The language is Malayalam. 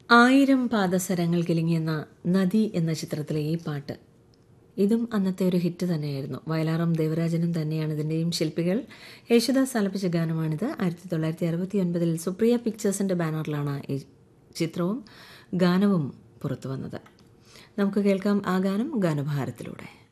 ആയിരം പാദസരങ്ങൾ കിലുങ്ങിയെന്ന നദി എന്ന ചിത്രത്തിലെ ഈ പാട്ട്, ഇതും അന്നത്തെ ഒരു ഹിറ്റ് തന്നെയായിരുന്നു. വയലാറും ദേവരാജനും തന്നെയാണ് ഇതിൻ്റെയും ശില്പികൾ. യേശുദാസ് ആലപിച്ച ഗാനമാണിത്. 1969 സുപ്രിയ പിക്ചേഴ്സിൻ്റെ ബാനറിലാണ് ഈ ചിത്രവും ഗാനവും പുറത്തു വന്നത്. നമുക്ക് കേൾക്കാം ആ ഗാനം ഗാനഭാരത്തിലൂടെ.